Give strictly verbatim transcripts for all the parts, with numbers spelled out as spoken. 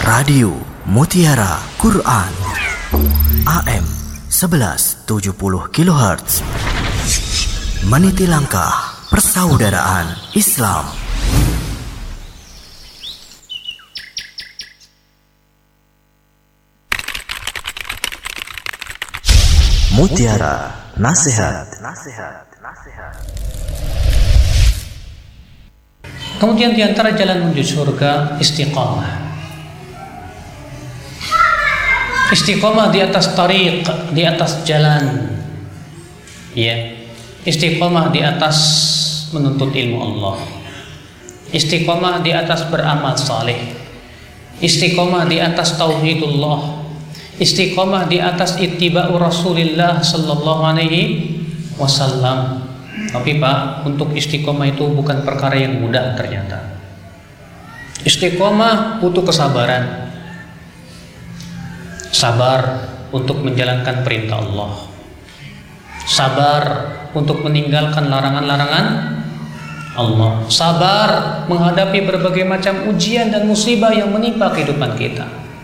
Radio Mutiara Quran A M sebelas tujuh puluh kilohertz, meniti langkah persaudaraan Islam. Mutiara Nasihat. Kemudian di antara jalan menuju surga, istiqamah. Istiqamah di atas tariq, di atas jalan. Ya. Istiqamah di atas menuntut ilmu Allah. Istiqamah di atas beramal saleh. Istiqamah di atas tauhidullah. Istiqamah di atas ittiba'u Rasulillah sallallahu alaihi wasallam. Tapi Pak, untuk istiqomah itu bukan perkara yang mudah ternyata. Istiqomah butuh kesabaran. Sabar untuk menjalankan perintah Allah. Sabar untuk meninggalkan larangan-larangan Allah. Sabar menghadapi berbagai macam ujian dan musibah yang menimpa kehidupan kita.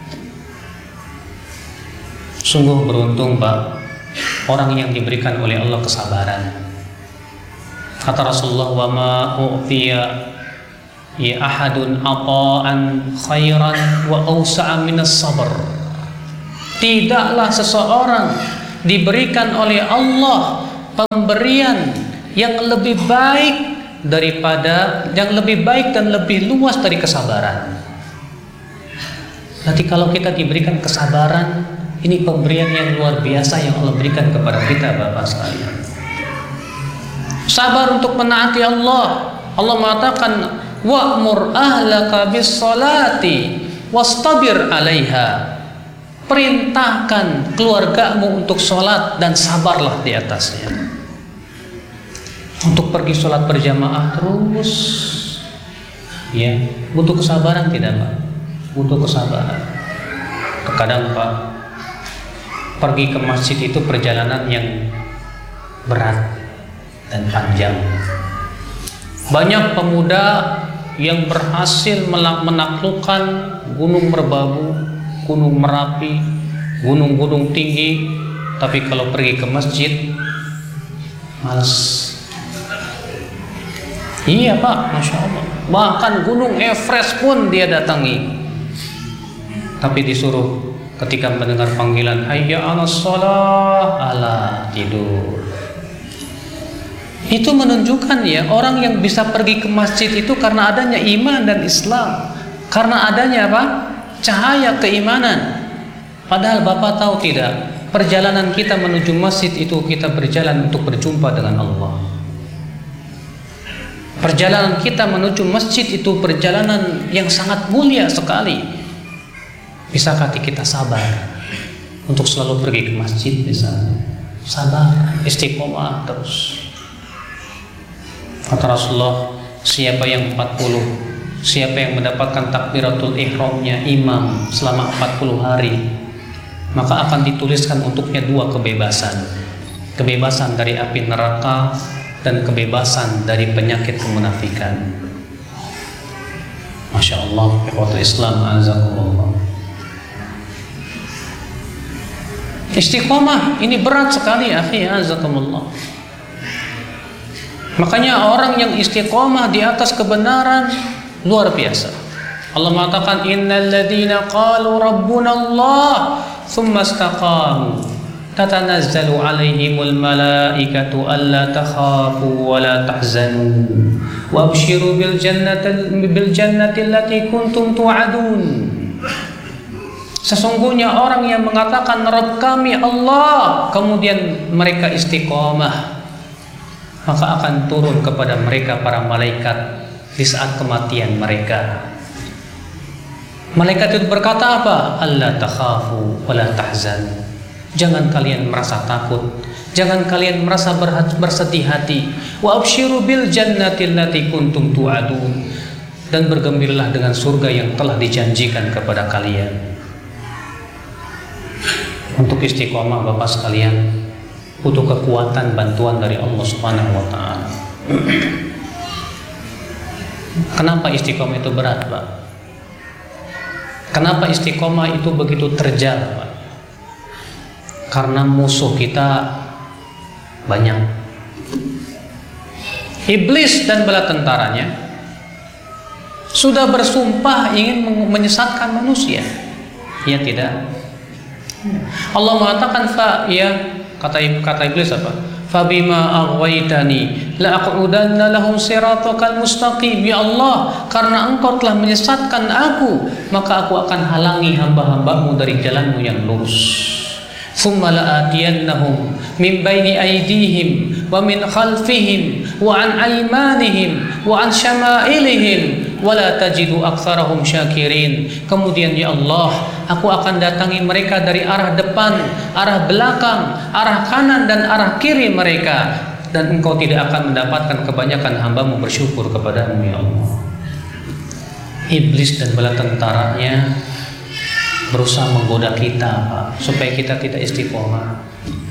Sungguh beruntung Pak, orang yang diberikan oleh Allah kesabaran. Kata Rasulullah, wa ma u'tiya ya ahadun ata'an khairan wa awsa'a minas sabr. Tidaklah seseorang diberikan oleh Allah pemberian yang lebih baik daripada yang lebih baik dan lebih luas dari kesabaran. Nanti kalau kita diberikan kesabaran, ini pemberian yang luar biasa yang Allah berikan kepada kita Bapak sekalian. Sabar untuk menaati Allah. Allah mengatakan, wa'mur ahlaka bis salati wastabir 'alaiha. Perintahkan keluargamu untuk sholat dan sabarlah di atasnya. Untuk pergi sholat berjamaah terus, ya, butuh kesabaran tidak Pak? Butuh kesabaran. Terkadang Pak, pergi ke masjid itu perjalanan yang berat dan panjang. Banyak pemuda yang berhasil menaklukkan Gunung Merbabu, Gunung Merapi, gunung-gunung tinggi, tapi kalau pergi ke masjid malas. Iya Pak, Masya Allah. Bahkan Gunung Everest pun dia datangi, tapi disuruh ketika mendengar panggilan hayya 'alas shalah, ala tidur. Itu menunjukkan ya, orang yang bisa pergi ke masjid itu karena adanya iman dan Islam, karena adanya apa? Cahaya keimanan. Padahal Bapak tahu tidak, perjalanan kita menuju masjid itu kita berjalan untuk berjumpa dengan Allah. Perjalanan kita menuju masjid itu perjalanan yang sangat mulia sekali. Bisakah kita sabar untuk selalu pergi ke masjid misalnya? Sabar, istiqomah terus. Kata Rasulullah, siapa yang empat puluh, siapa yang mendapatkan takbiratul ihramnya imam selama empat puluh hari, maka akan dituliskan untuknya dua kebebasan. Kebebasan dari api neraka dan kebebasan dari penyakit kemunafikan. Masya Allah, ikhwatul Islam, azakumullah. Istiqomah ini berat sekali, akhi, azakumullah. Makanya orang yang istiqomah di atas kebenaran luar biasa. Allah mengatakan, innal ladzina qalu rabbuna Allah tsumma istaqamu tatanazzalu alaihimul malaikatu alla takhafu wa la tahzanu wa abshiru bil jannati bil jannati allati kuntum tu'adun. Sesungguhnya orang yang mengatakan Rabb kami Allah, kemudian mereka istiqomah, maka akan turun kepada mereka para malaikat di saat kematian mereka. Malaikat itu berkata apa? Allah takhafu wa la tahzan. Jangan kalian merasa takut, jangan kalian merasa bersedih hati. Wa abshiru bil jannati allati kuntum tu'adun. Dan bergembiralah dengan surga yang telah dijanjikan kepada kalian. Untuk istiqomah Bapak sekalian butuh kekuatan bantuan dari Allah Subhanahu wa taala. Kenapa istiqomah itu berat, Pak? Kenapa istiqomah itu begitu terjal, Pak? Karena musuh kita banyak. Iblis dan bala tentaranya sudah bersumpah ingin menyesatkan manusia. Ya tidak? Allah mengatakan fa ya kata kata iblis apa? Fabima aghwaytani la aqudanna lahum siratakal mustaqim. Ya Allah, karena engkau telah menyesatkan aku, maka aku akan halangi hamba-hambamu dari jalanmu yang lurus. Thumma la'atiyannahum min baini aydihim wa min khalfihim wa an aymanihim wa an syama'ilihim wa la tajidu aktsarahum syakirin. Kemudian ya Allah, aku akan datangi mereka dari arah depan, arah belakang, arah kanan dan arah kiri mereka, dan engkau tidak akan mendapatkan kebanyakan hambamu bersyukur kepadamu ya Allah. Iblis dan bala tentaranya berusaha menggoda kita, Pak, supaya kita tidak istiqomah.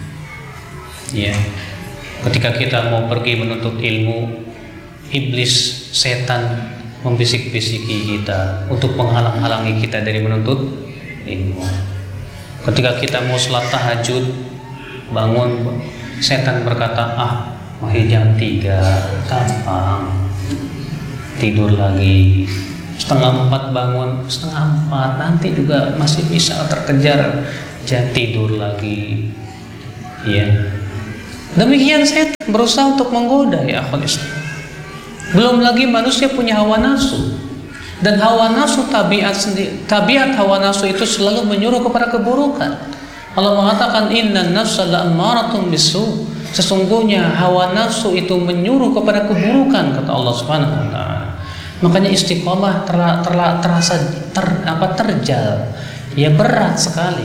Ya, ketika kita mau pergi menuntut ilmu, iblis, setan membisik-bisiki kita untuk menghalang-halangi kita dari menuntut ilmu. Ketika kita mau sholat tahajud, bangun, setan berkata, ah, masih jam tiga, gampang, tidur lagi. Setengah empat bangun, setengah empat nanti juga masih bisa terkejar, jangan tidur lagi. Ya, demikian setan berusaha untuk menggoda ya akhwat Islam. Belum lagi manusia punya hawa nafsu, dan hawa nafsu tabiat sendiri, tabiat hawa nafsu itu selalu menyuruh kepada keburukan. Allah mengatakan innan nafsa la'ammaratun bisu. Sesungguhnya hawa nafsu itu menyuruh kepada keburukan, kata Allah Subhanahu wa taala. Makanya istiqomah terla, terla, terasa ter, apa, terjal, ya berat sekali.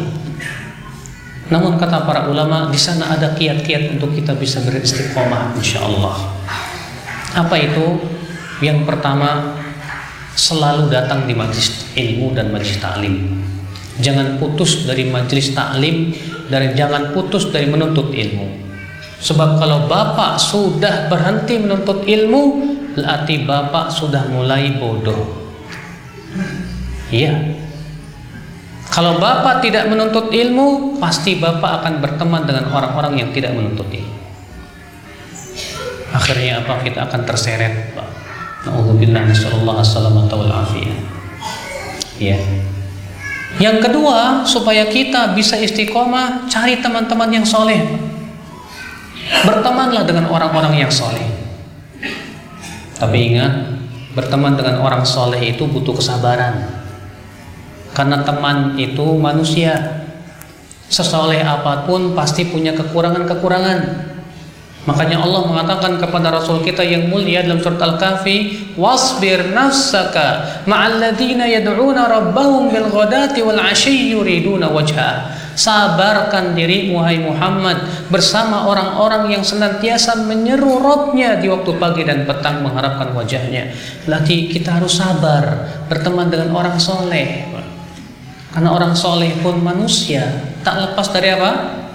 Namun kata para ulama, di sana ada kiat-kiat untuk kita bisa beristiqomah, insya Allah. Apa itu? Yang pertama, selalu datang di majlis ilmu dan majlis ta'lim. Jangan putus dari majlis ta'lim, dan jangan putus dari menuntut ilmu. Sebab kalau bapak sudah berhenti menuntut ilmu, berarti bapak sudah mulai bodoh. Iya. Kalau bapak tidak menuntut ilmu, pasti bapak akan berteman dengan orang-orang yang tidak menuntut ilmu. Akhirnya apa? Kita akan terseret, Pak. Na'udzubillah, nasallallahu alaihi wal afiyah. Ya. Yang kedua, supaya kita bisa istiqomah, cari teman-teman yang soleh. Bertemanlah dengan orang-orang yang soleh. Tapi ingat, berteman dengan orang soleh itu butuh kesabaran. Karena teman itu manusia. Sesoleh apapun pasti punya kekurangan-kekurangan. Makanya Allah mengatakan kepada Rasul kita yang mulia dalam surat Al-Kahfi, wasbir nafsaka ma'alladzina yad'una rabbahum bil ghadati wal 'ashyi yuriduna wajha. Sabarkan dirimu wahai Muhammad bersama orang-orang yang senantiasa menyeru Rabbnya di waktu pagi dan petang mengharapkan wajahnya. Berarti kita harus sabar berteman dengan orang soleh. Karena orang soleh pun manusia, tak lepas dari apa?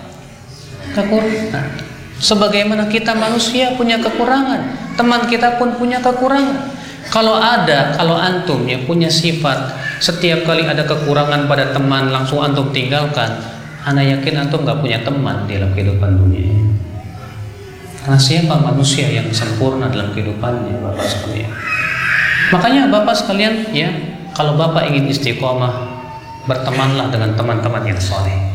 Kekurangan. Sebagaimana kita manusia punya kekurangan, teman kita pun punya kekurangan. Kalau ada, kalau antum yang punya sifat setiap kali ada kekurangan pada teman langsung antum tinggalkan, ana yakin antum gak punya teman di dalam kehidupan dunia ini. Karena siapa manusia yang sempurna dalam kehidupannya, Bapak sekalian? Makanya Bapak sekalian, ya, kalau Bapak ingin istiqomah, bertemanlah dengan teman-teman yang soleh.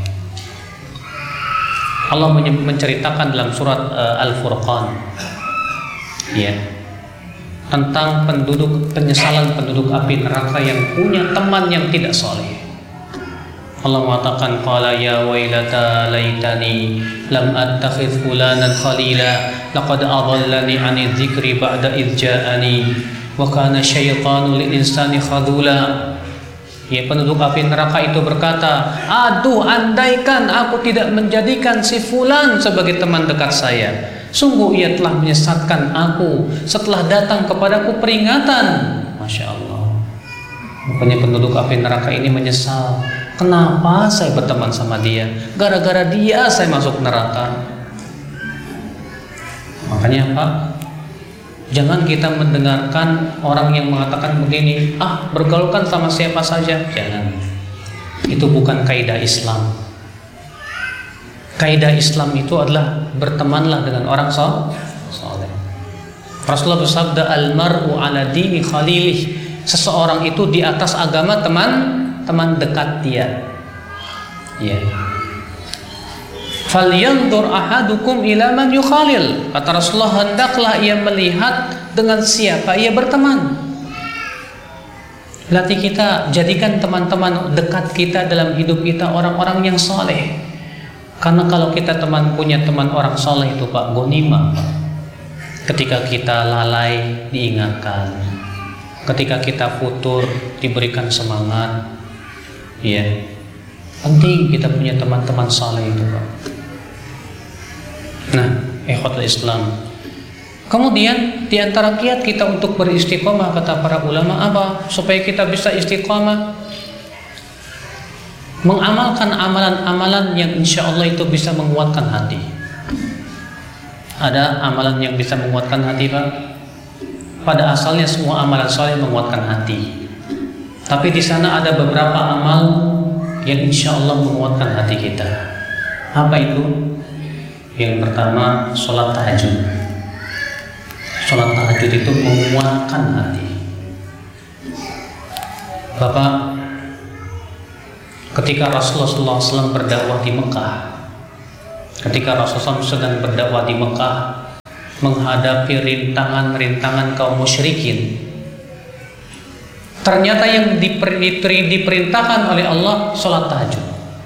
Allah menceritakan dalam surat uh, Al-Furqan, ya, tentang penduduk penyesalan penduduk api neraka yang punya teman yang tidak soleh. Allah mengatakan, qala ya wailata laitani lam attakhidh fulanan khalila laqad adallani 'ani dzikri ba'da idh ja'ani wa kana syaitanu lil insani khadula. Ya, penduduk api neraka itu berkata, aduh, andaikan aku tidak menjadikan si fulan sebagai teman dekat saya. Sungguh ia telah menyesatkan aku setelah datang kepadaku peringatan. Masya Allah. Makanya penduduk api neraka ini menyesal. Kenapa saya berteman sama dia? Gara-gara dia saya masuk neraka. Makanya apa? Jangan kita mendengarkan orang yang mengatakan begini, ah bergaulkan sama siapa saja. Jangan. Itu bukan kaidah Islam. Kaidah Islam itu adalah bertemanlah dengan orang saleh. Rasulullah bersabda, al-mar'u ala dini khalilih. Seseorang itu di atas agama teman teman dekat dia. Ya. Falyanzur ahadukum ila man yukhalil. Kata Rasulullah, hendaklah ia melihat dengan siapa ia berteman. Latih kita, jadikan teman-teman dekat kita dalam hidup kita orang-orang yang saleh. Karena kalau kita teman punya teman orang saleh itu Pak, ghanimah. Ketika kita lalai diingatkan, ketika kita futur diberikan semangat. Ya. Penting kita punya teman-teman saleh itu Pak. Nah, ikhwatul Islam. Kemudian di antara kiat kita untuk beristiqomah, kata para ulama, apa? Supaya kita bisa istiqomah, mengamalkan amalan-amalan yang insya Allah itu bisa menguatkan hati. Ada amalan yang bisa menguatkan hati Pak? Pada asalnya semua amalan soleh menguatkan hati. Tapi di sana ada beberapa amal yang insya Allah menguatkan hati kita. Apa itu? Yang pertama, sholat tahajud. Sholat tahajud itu menguatkan hati. Bapak, ketika Rasulullah shallallahu alaihi wasallam berdakwah di Mekah, ketika Rasulullah sedang berdakwah di Mekah, menghadapi rintangan-rintangan kaum musyrikin, ternyata yang diper, diperintahkan oleh Allah sholat tahajud.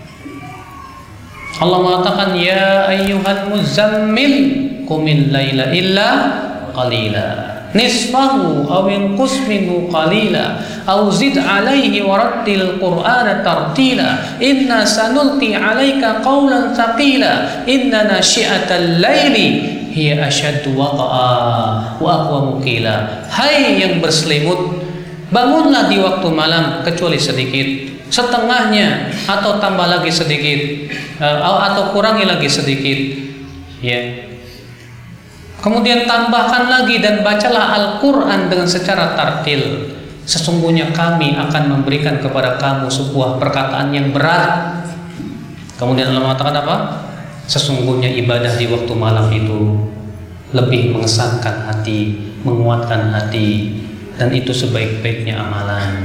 Allah mengatakan, ya ayyuhal muzammil qumil laila illa qalila nisfahu aw inqus minhu qalila aw zid alaihi warattil qur'ana tartila inna sanulqi alaika qawlan thaqila inna nasyi'atal laili hiya asyaddu waqa'a wa aqwamu qila. Hai yang berselimut, bangunlah di waktu malam kecuali sedikit, setengahnya atau tambah lagi sedikit, atau kurangi lagi sedikit, ya. Kemudian tambahkan lagi dan bacalah Al-Quran dengan secara tartil. Sesungguhnya kami akan memberikan kepada kamu sebuah perkataan yang berat. Kemudian Allah mengatakan apa? Sesungguhnya ibadah di waktu malam itu lebih mengesankan hati, menguatkan hati, dan itu sebaik-baiknya amalan.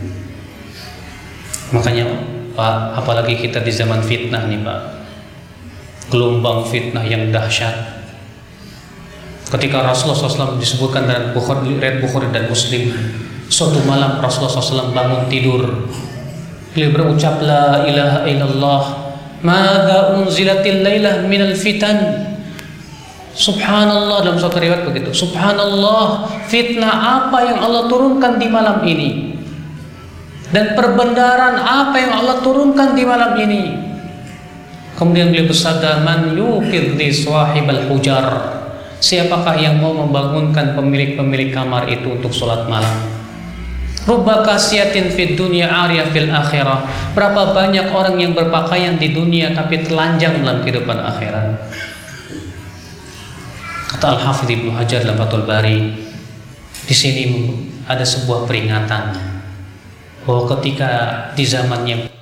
Makanya Pak, apalagi kita di zaman fitnah nih Pak, gelombang fitnah yang dahsyat. Ketika Rasulullah shallallahu alaihi wasallam disebutkan dalam Bukhari, riwayat Bukhari dan Muslim, suatu malam Rasulullah shallallahu alaihi wasallam bangun tidur, beliau berucap la ilaha illallah, madza unzilatil lailah minal fitan. Subhanallah, dalam suatu riwayat begitu, subhanallah, fitnah apa yang Allah turunkan di malam ini, dan perbendaharaan apa yang Allah turunkan di malam ini. Kemudian beliau bersabda, man yuqidhi sahibal hujar, siapakah yang mau membangunkan pemilik-pemilik kamar itu untuk sholat malam? Rubba kasiyatin fid dunya ariyah fil akhirah. Berapa banyak orang yang berpakaian di dunia tapi telanjang dalam kehidupan akhirat. Kata Al-Hafidz Ibnu Hajar dalam Fathul Bari, di sini ada sebuah peringatan bahwa ketika di zaman yang